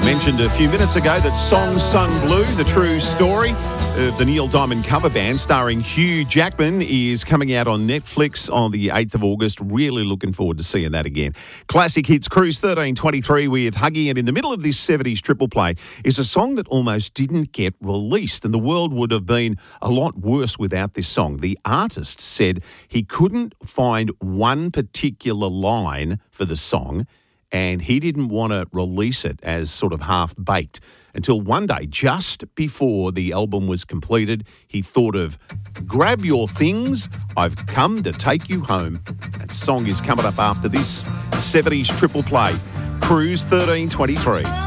Mentioned a few minutes ago that Song Sung Blue, the true story of the Neil Diamond cover band starring Hugh Jackman, is coming out on Netflix on the 8th of August. Really looking forward to seeing that again. Classic Hits Cruise 1323 with Huggy, and in the middle of this 70s triple play is a song that almost didn't get released, and the world would have been a lot worse without this song. The artist said he couldn't find one particular line for the song, and he didn't want to release it as sort of half-baked until one day, just before the album was completed, he thought of, grab your things, I've come to take you home. That song is coming up after this 70s triple play, Cruise 1323.